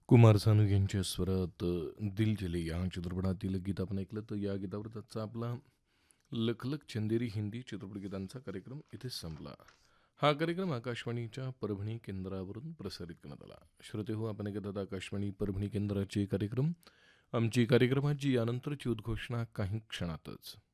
कुमार सानू यांच्या स्वरात दिल जले या चित्रपटातील गीत आपण ऐकलं. तर या गीतावर त्याचा आपला लखलख चंदेरी हिंदी चित्रपट गीतांचा कार्यक्रम इथे संपला. हा कार्यक्रम आकाशवाणीच्या परभणी केंद्रावरून प्रसारित करण्यात आला. श्रोते हो, आपण ऐकत आहात आकाशवाणी परभणी केंद्राचे कार्यक्रम. आमची कार्यक्रमाची यानंतरची उद्घोषणा काही क्षणातच.